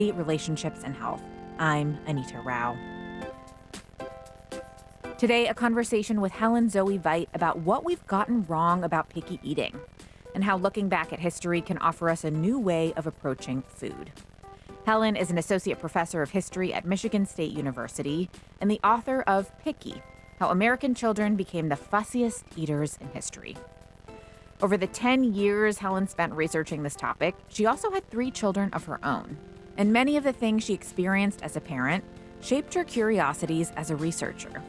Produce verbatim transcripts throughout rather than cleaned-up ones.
Relationships and Health. I'm Anita Rao. Today, a conversation with Helen Zoe Veit about what we've gotten wrong about picky eating and how looking back at history can offer us a new way of approaching food. Helen is an associate professor of history at Michigan State University and the author of Picky: How American Children Became the Fussiest Eaters in History. Over the ten years Helen spent researching this topic, she also had three children of her own. And many of the things she experienced as a parent shaped her curiosities as a researcher.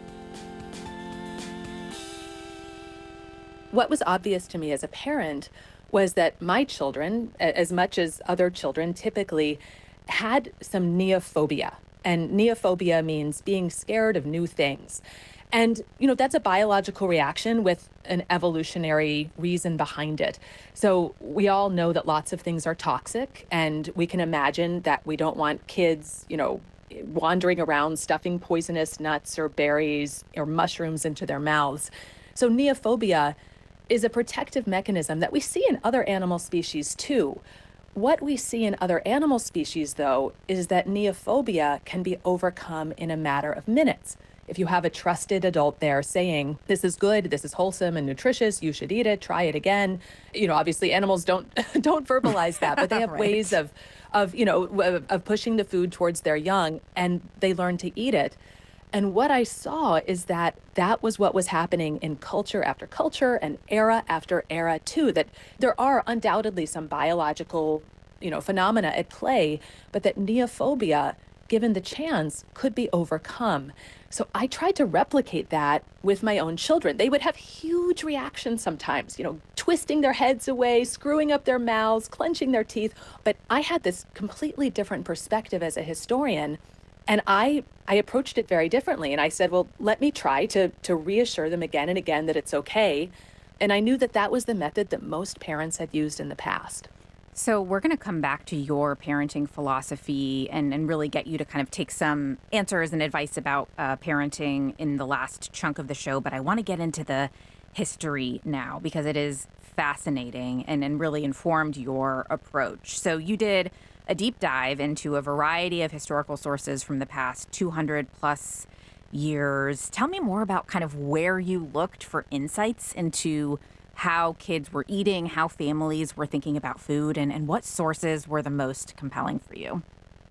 What was obvious to me as a parent was that my children, as much as other children, typically had some neophobia. And neophobia means being scared of new things. And, you know, that's a biological reaction with an evolutionary reason behind it. So we all know that lots of things are toxic, and we can imagine that we don't want kids, you know, wandering around stuffing poisonous nuts or berries or mushrooms into their mouths. So neophobia is a protective mechanism that we see in other animal species too. What we see in other animal species, though, is that neophobia can be overcome in a matter of minutes. If you have a trusted adult there saying, this is good, this is wholesome and nutritious, you should eat it, try it again. You know, obviously animals don't don't verbalize that, but they have Right. ways of, of, you know, of, of pushing the food towards their young, and they learn to eat it. And what I saw is that that was what was happening in culture after culture and era after era too, that there are undoubtedly some biological, you know, phenomena at play, but that neophobia, given the chance, could be overcome. So I tried to replicate that with my own children. They would have huge reactions sometimes, you know, twisting their heads away, screwing up their mouths, clenching their teeth. But I had this completely different perspective as a historian. And I I approached it very differently. And I said, well, let me try to to reassure them again and again that it's okay. And I knew that that was the method that most parents had used in the past. So we're going to come back to your parenting philosophy and, and really get you to kind of take some answers and advice about uh, parenting in the last chunk of the show. But I want to get into the history now because it is fascinating and, and really informed your approach. So you did a deep dive into a variety of historical sources from the past two hundred plus years. Tell me more about kind of where you looked for insights into how kids were eating, how families were thinking about food, and, and what sources were the most compelling for you.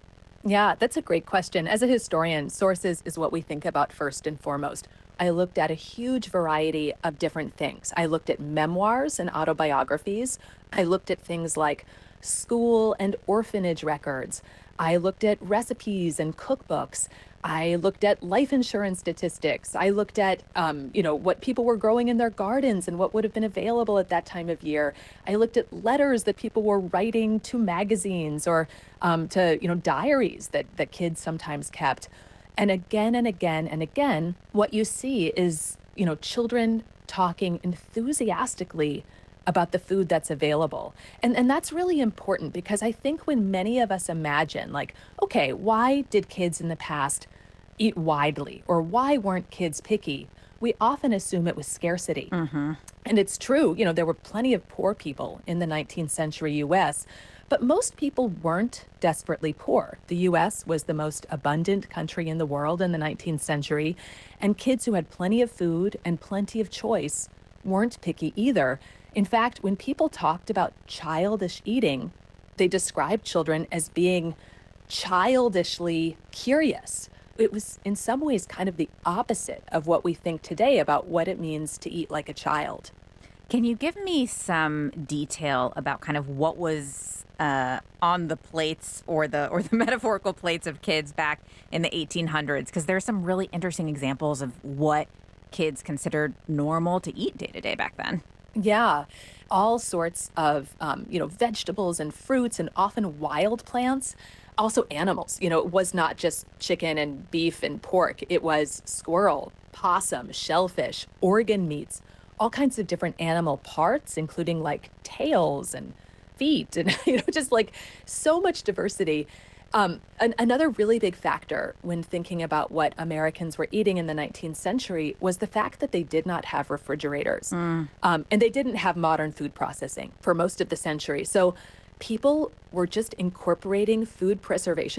Yeah, that's a great question. As a historian, sources is what we think about first and foremost. I looked at a huge variety of different things. I looked at memoirs and autobiographies. I looked at things like school and orphanage records. I looked at recipes and cookbooks. I looked at life insurance statistics. I looked at, um, you know, what people were growing in their gardens and what would have been available at that time of year. I looked at letters that people were writing to magazines or um, to, you know, diaries that, that kids sometimes kept. And again and again and again, what you see is, you know, children talking enthusiastically about the food that's available. And and that's really important because I think when many of us imagine, like, okay, why did kids in the past eat widely, or why weren't kids picky? We often assume it was scarcity. Mm-hmm. And it's true, you know, there were plenty of poor people in the nineteenth century U S, but most people weren't desperately poor. The U S was the most abundant country in the world in the nineteenth century, and kids who had plenty of food and plenty of choice weren't picky either. In fact, when people talked about childish eating, they described children as being childishly curious. It was in some ways kind of the opposite of what we think today about what it means to eat like a child. Can you give me some detail about kind of what was uh, on the plates or the or the metaphorical plates of kids back in the eighteen hundreds? Because there's some really interesting examples of what kids considered normal to eat day to day back then. Yeah, all sorts of, um, you know, vegetables and fruits and often wild plants. Also animals, you know, it was not just chicken and beef and pork. It was squirrel, possum, shellfish, organ meats, all kinds of different animal parts, including like tails and feet and, you know, just like so much diversity. Um, an, another really big factor when thinking about what Americans were eating in the nineteenth century was the fact that they did not have refrigerators. Mm. Um, and they didn't have modern food processing for most of the century. So people were just incorporating food preservation